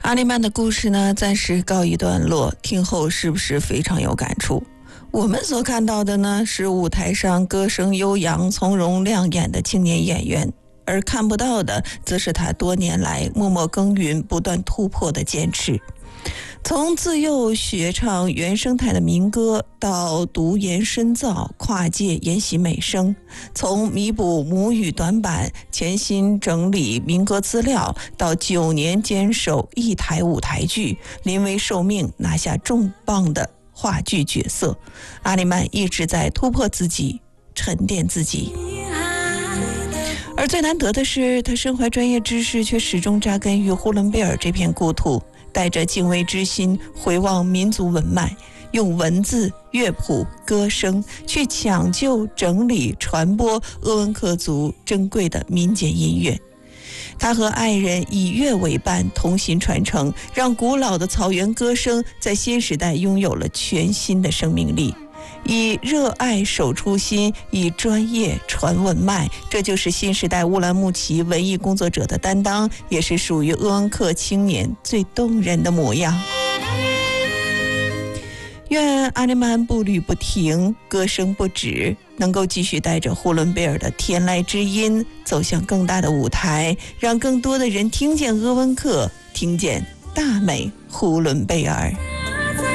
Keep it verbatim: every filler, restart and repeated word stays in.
阿里曼的故事呢，暂时告一段落，听后是不是非常有感触？我们所看到的呢，是舞台上歌声悠扬、从容亮眼的青年演员，而看不到的，则是他多年来默默耕耘、不断突破的坚持。从自幼学唱原生态的民歌，到读研深造、跨界研习美声，从弥补母语短板、潜心整理民歌资料，到九年坚守一台舞台剧，临危受命拿下重磅的话剧角色，阿里曼一直在突破自己，沉淀自己。而最难得的是，他身怀专业知识，却始终扎根于呼伦贝尔这片故土，带着敬畏之心回望民族文脉，用文字、乐谱、歌声去抢救、整理、传播鄂温克族珍贵的民间音乐。他和爱人以乐为伴，同心传承，让古老的草原歌声在新时代拥有了全新的生命力。以热爱守初心，以专业传文脉，这就是新时代乌兰牧骑文艺工作者的担当，也是属于鄂温克青年最动人的模样。愿阿里曼步履不停，歌声不止，能够继续带着呼伦贝尔的天籁之音走向更大的舞台，让更多的人听见鄂温克，听见大美呼伦贝尔。